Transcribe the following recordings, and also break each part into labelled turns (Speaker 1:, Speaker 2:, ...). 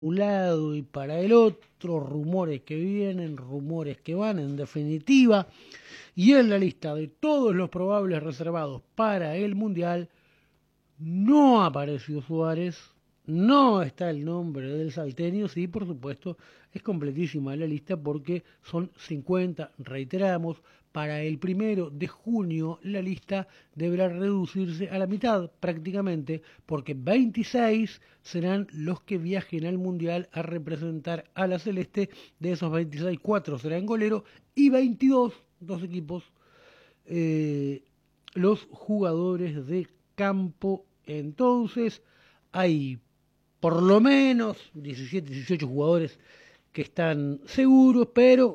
Speaker 1: un lado y para el otro, rumores que vienen, rumores que van, en definitiva, y en la lista de todos los probables reservados para el Mundial no apareció Suárez, no está el nombre del salteño, sí, por supuesto, es completísima la lista porque son 50, reiteramos, para el 1 de junio la lista deberá reducirse a la mitad prácticamente, porque 26 serán los que viajen al Mundial a representar a la Celeste. De esos 26, 4 serán goleros y 22, dos equipos, los jugadores de campo. Entonces hay por lo menos 17, 18 jugadores que están seguros, pero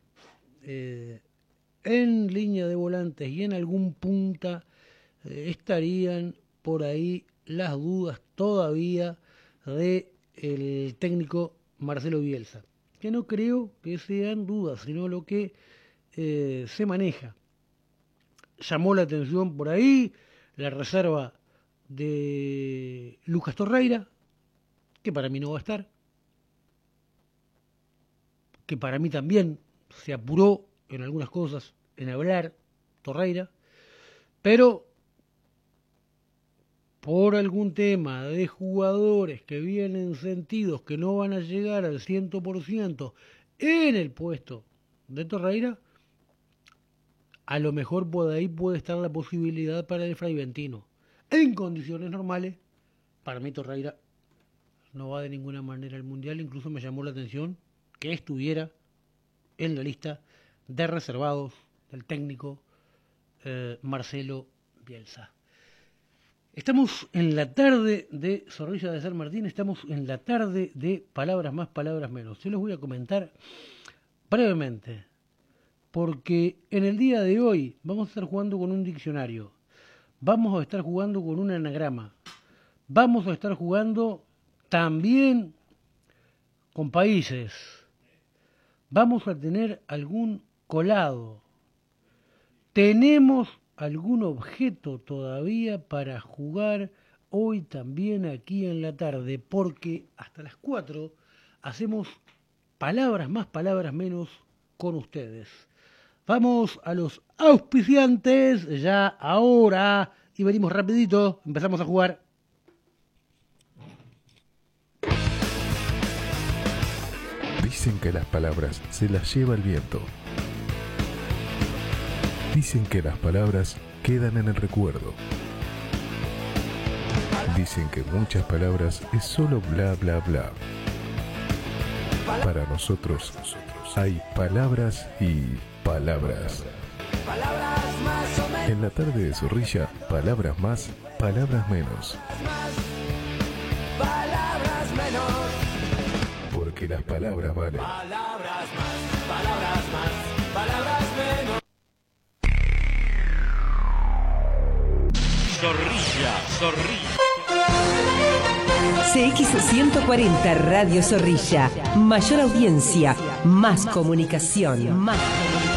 Speaker 1: en línea de volantes y en algún punta estarían por ahí las dudas todavía de el técnico Marcelo Bielsa, que no creo que sean dudas, sino lo que se maneja. Llamó la atención por ahí la reserva de Lucas Torreira, que para mí no va a estar, que para mí también se apuró en algunas cosas en hablar Torreira, pero por algún tema de jugadores que vienen sentidos que no van a llegar al 100% en el puesto de Torreira, a lo mejor por ahí puede estar la posibilidad para el Fraiventino. En condiciones normales, para mí Torreira no va de ninguna manera al Mundial. Incluso me llamó la atención que estuviera en la lista de reservados del técnico Marcelo Bielsa. Estamos en la tarde de Zorrilla de San Martín, estamos en la tarde de Palabras Más, Palabras Menos. Yo les voy a comentar brevemente, porque en el día de hoy vamos a estar jugando con un diccionario, vamos a estar jugando con un anagrama, vamos a estar jugando también con países, vamos a tener algún colado, tenemos algún objeto todavía para jugar hoy también aquí en la tarde, porque hasta las 4 hacemos Palabras Más, Palabras Menos con ustedes. Vamos a los auspiciantes ya ahora y venimos rapidito, empezamos a jugar.
Speaker 2: Dicen que las palabras se las lleva el viento. Dicen que las palabras quedan en el recuerdo. Dicen que muchas palabras es solo bla bla bla. Para nosotros hay palabras y palabras. En la tarde de Zorrilla, palabras más, palabras menos. Porque las palabras valen.
Speaker 3: Palabras más, palabras más, palabras menos.
Speaker 4: Zorrilla, Zorrilla.
Speaker 5: CX140 Radio Zorrilla. Mayor audiencia, más comunicación, más